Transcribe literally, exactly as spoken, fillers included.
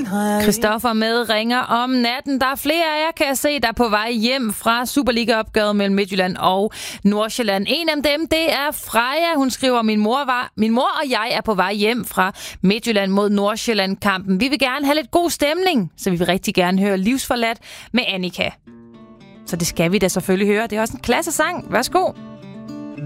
Christoffer med ringer om natten. Der er flere af jer, kan jeg se, der er på vej hjem fra Superliga-opgøret mellem Midtjylland og Nordsjælland. En af dem, det er Freja. Hun skriver, min mor, var, min mor og jeg er på vej hjem fra Midtjylland mod Nordsjælland-kampen. Vi vil gerne have lidt god stemning, så vi vil rigtig gerne høre Livsforladt med Annika. Så det skal vi da selvfølgelig høre. Det er også en klasse sang. Værsgo.